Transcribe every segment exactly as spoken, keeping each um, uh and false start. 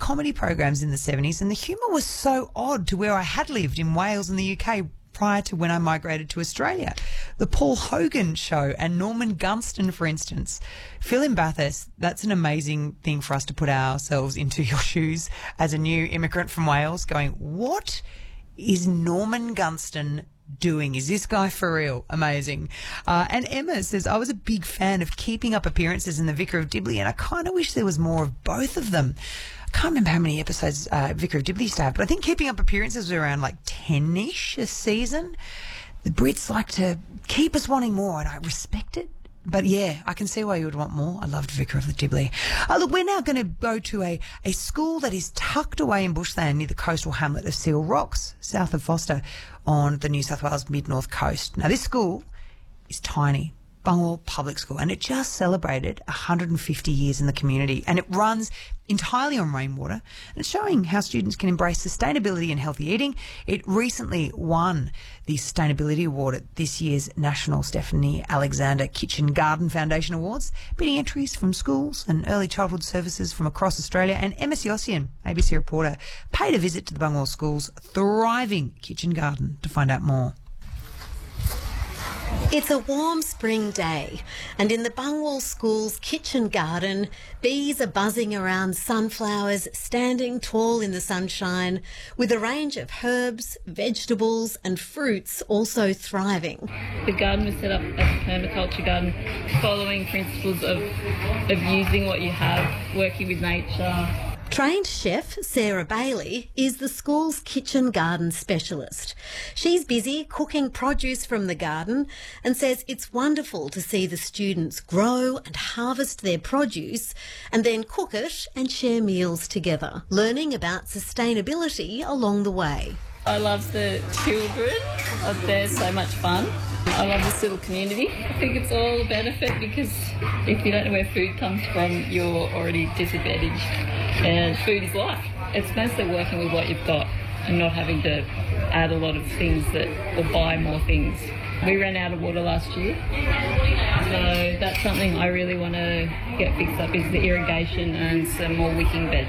comedy programs in the seventies, and the humour was so odd to where I had lived in Wales and the U K prior to when I migrated to Australia. The Paul Hogan Show and Norman Gunston, for instance. Phil in Bathurst, that's an amazing thing for us to put ourselves into your shoes as a new immigrant from Wales, going, what is Norman Gunston doing? Is this guy for real? Amazing. Uh, and Emma says, I was a big fan of Keeping Up Appearances and The Vicar of Dibley, and I kind of wish there was more of both of them. I can't remember how many episodes uh, Vicar of Dibley used to have, but I think Keeping Up Appearances was around like ten-ish a season. The Brits like to keep us wanting more, and I respect it. But yeah, I can see why you would want more. I loved Vicar of the Dibley. Uh, look, we're now going to go to a, a school that is tucked away in bushland near the coastal hamlet of Seal Rocks, south of Foster, on the New South Wales mid-north coast. Now, this school is tiny. Bungwall Public School, and it just celebrated one hundred fifty years in the community, and it runs entirely on rainwater, and it's showing how students can embrace sustainability and healthy eating. It recently won the Sustainability Award at this year's National Stephanie Alexander Kitchen Garden Foundation Awards, beating entries from schools and early childhood services from across Australia. And Emma Siossian, A B C reporter, paid a visit to the Bungwall School's thriving kitchen garden to find out more. It's a warm spring day, and in the Bungwall School's kitchen garden, bees are buzzing around sunflowers standing tall in the sunshine, with a range of herbs, vegetables and fruits also thriving. The garden was set up as a permaculture garden, following principles of, of using what you have, working with nature. Trained chef Sarah Bailey is the school's kitchen garden specialist. She's busy cooking produce from the garden and says it's wonderful to see the students grow and harvest their produce and then cook it and share meals together, learning about sustainability along the way. I love the children. They're so much fun. I love this little community. I think it's all a benefit because if you don't know where food comes from, you're already disadvantaged. And food is life. It's mostly working with what you've got and not having to add a lot of things that or buy more things. We ran out of water last year, so that's something I really want to get fixed up is the irrigation and some more wicking beds.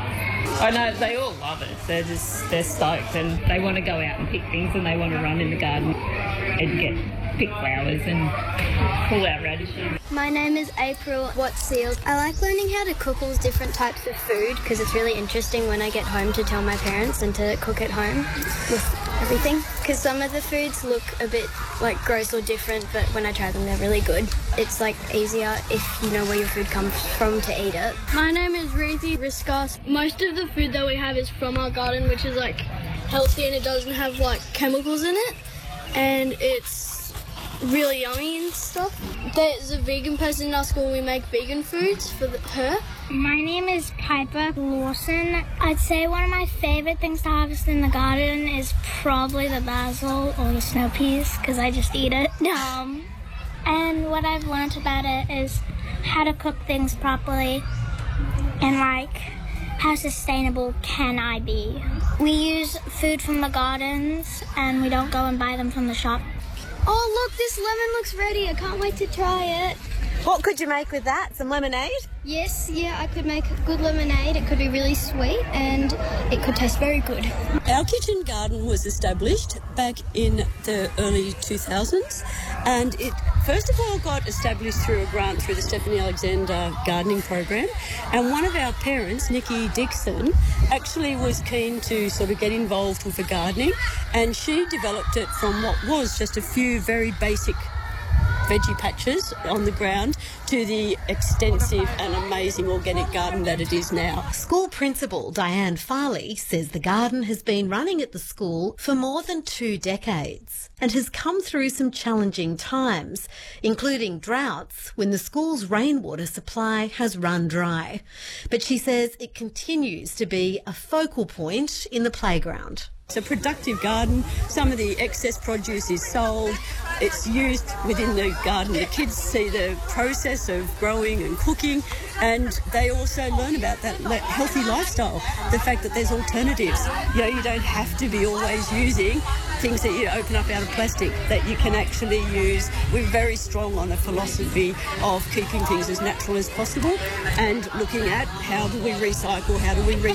I know they all love it. They're just they're stoked and they want to go out and pick things and they want to run in the garden and get pick flowers and pull out radishes. My name is April Watts Seals. I like learning how to cook all different types of food because it's really interesting when I get home to tell my parents and to cook at home with everything. Because some of the foods look a bit like gross or different, but when I try them they're really good. It's like easier if you know where your food comes from to eat it. My name is Ruthie Riskas. Most of the food that we have is from our garden, which is like healthy and it doesn't have like chemicals in it, and it's really yummy and stuff. There's a vegan person in our school and we make vegan foods for the, her. My name is Piper Lawson. I'd say one of my favourite things to harvest in the garden is probably the basil or the snow peas because I just eat it. Um, and what I've learnt about it is how to cook things properly and like how sustainable can I be. We use food from the gardens and we don't go and buy them from the shop. Oh look, this lemon looks ready. I can't wait to try it. What could you make with that? Some lemonade? Yes, yeah, I could make good lemonade. It could be really sweet and it could taste very good. Our kitchen garden was established back in the early two thousands, and it first of all got established through a grant through the Stephanie Alexander gardening program, and one of our parents, Nikki Dixon, actually was keen to sort of get involved with the gardening, and she developed it from what was just a few very basic veggie patches on the ground to the extensive and amazing organic garden that it is now. School principal Diane Farley says the garden has been running at the school for more than two decades and has come through some challenging times, including droughts when the school's rainwater supply has run dry. But she says it continues to be a focal point in the playground. It's a productive garden. Some of the excess produce is sold. It's used within the garden. The kids see the process of growing and cooking, and they also learn about that healthy lifestyle, the fact that there's alternatives. You know, you don't have to be always using things that you open up out of plastic, that you can actually use. We're very strong on a philosophy of keeping things as natural as possible and looking at how do we recycle, how do we re